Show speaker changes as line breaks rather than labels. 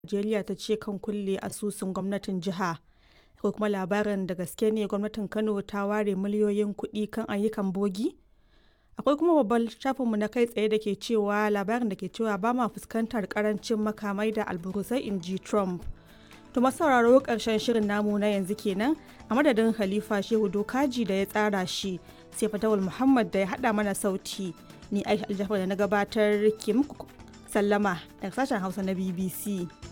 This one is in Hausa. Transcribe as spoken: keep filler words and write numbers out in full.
Najeriya ta ce kan kulle asusun gwamnatin jiha. Akwai kuma labarin da gaske ne gwamnatin Kano ta ware miliyoyin kuɗi kan ayyukan bogi? Akwai kuma babban shafinmu na kai tsaye da ke cewa labarin da ke cewa ba ma fuskantar karancin makamai da alburusai in ji Trump. To masu sauraro ƙarshen shirin namu na yanzu kenan a madadin Khalifa Shehu Dokaji da ya tsara shi sai Fatawul Muhammad da ya haɗa mana sauti. Ni Aisha Aljafar da na gabatar ke muku sallama daga sashen Hausa na B B C.